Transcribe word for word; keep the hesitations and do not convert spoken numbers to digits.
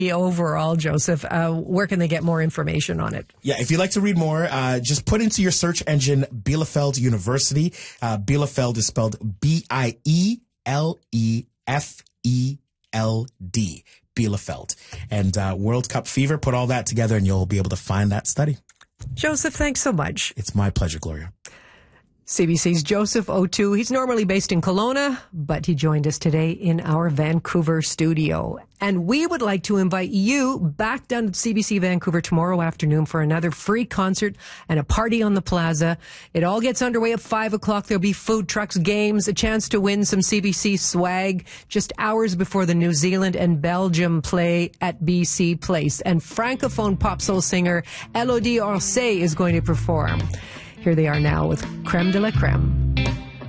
overall, Joseph. Uh, where can they get more information on it? Yeah, if you'd like to read more, uh, just put into your search engine Bielefeld University. Uh, Bielefeld is spelled B I E L E F E L D. Bielefeld. And uh, World Cup Fever, put all that together and you'll be able to find that study. Joseph, thanks so much. It's my pleasure, Gloria. C B C's Joseph O'Toole. He's normally based in Kelowna, but he joined us today in our Vancouver studio. And we would like to invite you back down to C B C Vancouver tomorrow afternoon for another free concert and a party on the plaza. It all gets underway at five o'clock. There'll be food trucks, games, a chance to win some C B C swag just hours before the New Zealand and Belgium play at B C Place. And Francophone pop soul singer Elodie Orsay is going to perform. Here they are now with Crème de la Crème.